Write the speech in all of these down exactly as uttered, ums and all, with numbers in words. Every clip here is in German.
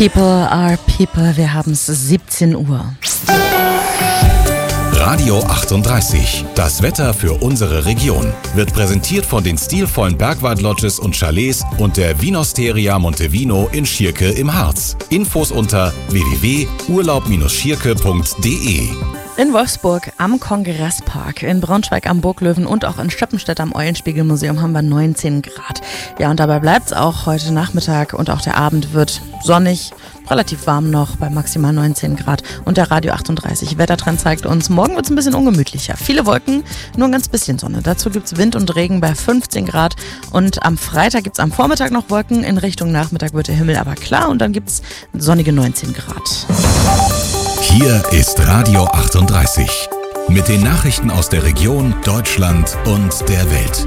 People are people. Wir haben es siebzehn Uhr. Radio achtunddreißig. Das Wetter für unsere Region wird präsentiert von den stilvollen Bergwald-Lodges und Chalets und der Vinosteria Montevino in Schierke im Harz. Infos unter w w w punkt urlaub schierke punkt d e. In Wolfsburg am Kongresspark, in Braunschweig am Burglöwen und auch in Schöppenstedt am Eulenspiegelmuseum haben wir neunzehn Grad. Ja, und dabei bleibt es auch heute Nachmittag und auch der Abend wird sonnig, relativ warm noch bei maximal neunzehn Grad. Und der Radio achtunddreißig Wettertrend zeigt uns, morgen wird es ein bisschen ungemütlicher. Viele Wolken, nur ein ganz bisschen Sonne. Dazu gibt es Wind und Regen bei fünfzehn Grad. Und am Freitag gibt es am Vormittag noch Wolken. In Richtung Nachmittag wird der Himmel aber klar und dann gibt es sonnige neunzehn Grad. Hier ist Radio achtunddreißig mit den Nachrichten aus der Region, Deutschland und der Welt.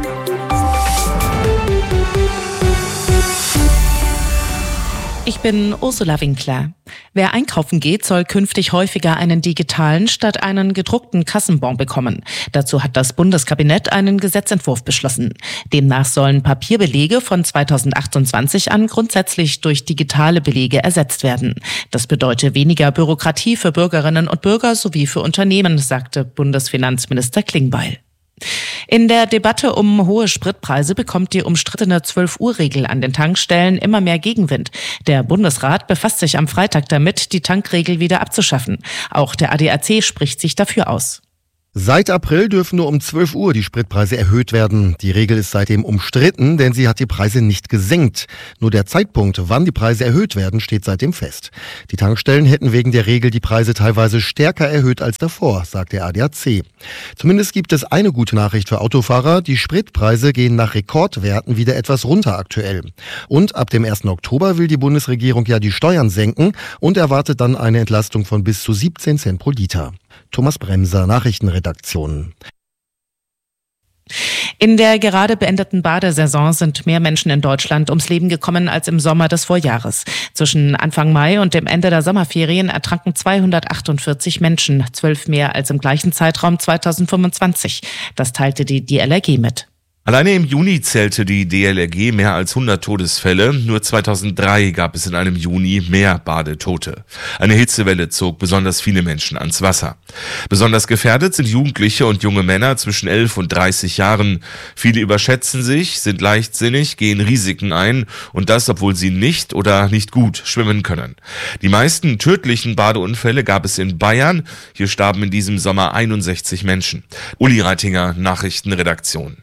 Ich bin Ursula Winkler. Wer einkaufen geht, soll künftig häufiger einen digitalen statt einen gedruckten Kassenbon bekommen. Dazu hat das Bundeskabinett einen Gesetzentwurf beschlossen. Demnach sollen Papierbelege von zweitausendachtundzwanzig an grundsätzlich durch digitale Belege ersetzt werden. Das bedeutet weniger Bürokratie für Bürgerinnen und Bürger sowie für Unternehmen, sagte Bundesfinanzminister Klingbeil. In der Debatte um hohe Spritpreise bekommt die umstrittene zwölf-Uhr-Regel an den Tankstellen immer mehr Gegenwind. Der Bundesrat befasst sich am Freitag damit, die Tankregel wieder abzuschaffen. Auch der A D A C spricht sich dafür aus. Seit April dürfen nur um zwölf Uhr die Spritpreise erhöht werden. Die Regel ist seitdem umstritten, denn sie hat die Preise nicht gesenkt. Nur der Zeitpunkt, wann die Preise erhöht werden, steht seitdem fest. Die Tankstellen hätten wegen der Regel die Preise teilweise stärker erhöht als davor, sagt der A D A C. Zumindest gibt es eine gute Nachricht für Autofahrer. Die Spritpreise gehen nach Rekordwerten wieder etwas runter aktuell. Und ab dem ersten Oktober will die Bundesregierung ja die Steuern senken und erwartet dann eine Entlastung von bis zu siebzehn Cent pro Liter. Thomas Bremser, Nachrichtenredaktion. In der gerade beendeten Badesaison sind mehr Menschen in Deutschland ums Leben gekommen als im Sommer des Vorjahres. Zwischen Anfang Mai und dem Ende der Sommerferien ertranken zweihundertachtundvierzig Menschen, zwölf mehr als im gleichen Zeitraum zweitausendfünfundzwanzig. Das teilte die D L R G mit. Alleine im Juni zählte die D L R G mehr als hundert Todesfälle. Nur zweitausenddrei gab es in einem Juni mehr Badetote. Eine Hitzewelle zog besonders viele Menschen ans Wasser. Besonders gefährdet sind Jugendliche und junge Männer zwischen elf und dreißig Jahren. Viele überschätzen sich, sind leichtsinnig, gehen Risiken ein und das, obwohl sie nicht oder nicht gut schwimmen können. Die meisten tödlichen Badeunfälle gab es in Bayern. Hier starben in diesem Sommer einundsechzig Menschen. Uli Reitinger, Nachrichtenredaktion.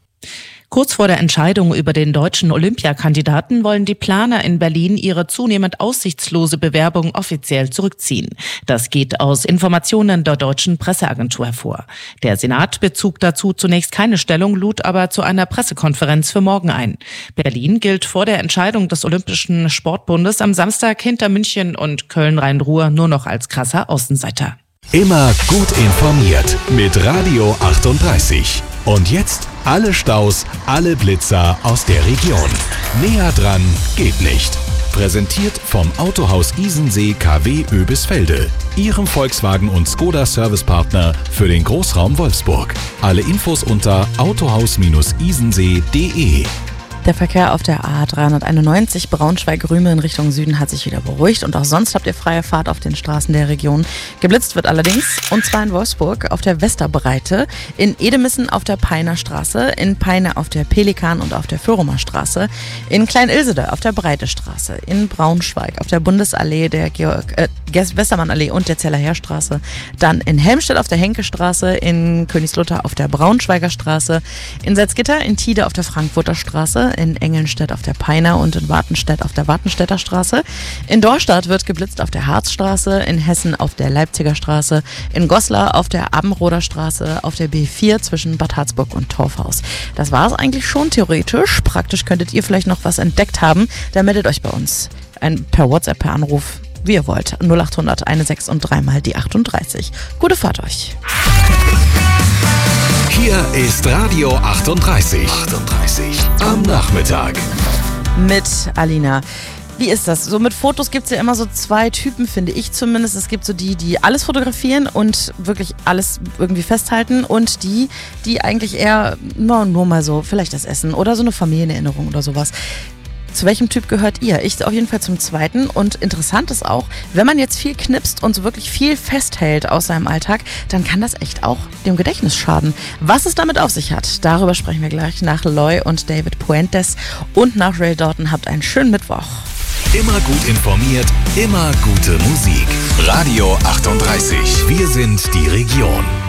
Kurz vor der Entscheidung über den deutschen Olympiakandidaten wollen die Planer in Berlin ihre zunehmend aussichtslose Bewerbung offiziell zurückziehen. Das geht aus Informationen der deutschen Presseagentur hervor. Der Senat bezog dazu zunächst keine Stellung, lud aber zu einer Pressekonferenz für morgen ein. Berlin gilt vor der Entscheidung des Olympischen Sportbundes am Samstag hinter München und Köln-Rhein-Ruhr nur noch als krasser Außenseiter. Immer gut informiert mit Radio achtunddreißig. Und jetzt alle Staus, alle Blitzer aus der Region. Näher dran geht nicht. Präsentiert vom Autohaus Isensee K W Oebisfelde. Ihrem Volkswagen und Skoda Servicepartner für den Großraum Wolfsburg. Alle Infos unter autohaus isensee punkt d e. Der Verkehr auf der A dreihunderteinundneunzig Braunschweig-Rüme in Richtung Süden hat sich wieder beruhigt und auch sonst habt ihr freie Fahrt auf den Straßen der Region. Geblitzt wird allerdings, und zwar in Wolfsburg auf der Westerbreite, in Edemissen auf der Peiner Straße, in Peine auf der Pelikan und auf der Föhrumer Straße, in Klein-Ilsede auf der Breite Straße, in Braunschweig auf der Bundesallee, der Georg, äh, Westermannallee und der Zellerheerstraße, dann in Helmstedt auf der Henke-Straße, in Königslutter auf der Braunschweiger Straße, in Salzgitter, in Tide auf der Frankfurter Straße, in Engelnstedt auf der Peiner und in Wartenstedt auf der Wartenstädter Straße. In Dorstadt wird geblitzt auf der Harzstraße, in Hessen auf der Leipziger Straße, in Goslar auf der Abendroder Straße, auf der B vier zwischen Bad Harzburg und Torfhaus. Das war es eigentlich schon theoretisch. Praktisch könntet ihr vielleicht noch was entdeckt haben. Dann meldet euch bei uns ein, per WhatsApp, per Anruf, wie ihr wollt. null achthundert sechzehn und dreimal die achtunddreißig. Gute Fahrt euch. Hier ist Radio achtunddreißig. achtunddreißig am Nachmittag. Mit Alina. Wie ist das? So mit Fotos gibt es ja immer so zwei Typen, finde ich zumindest. Es gibt so die, die alles fotografieren und wirklich alles irgendwie festhalten und die, die eigentlich eher no, nur mal so, vielleicht das Essen oder so eine Familienerinnerung oder sowas. Zu welchem Typ gehört ihr? Ich auf jeden Fall zum zweiten. Und interessant ist auch, wenn man jetzt viel knipst und so wirklich viel festhält aus seinem Alltag, dann kann das echt auch dem Gedächtnis schaden. Was es damit auf sich hat, darüber sprechen wir gleich nach Loy und David Puentes und nach Ray Dalton. Habt einen schönen Mittwoch. Immer gut informiert, immer gute Musik. Radio achtunddreißig. Wir sind die Region.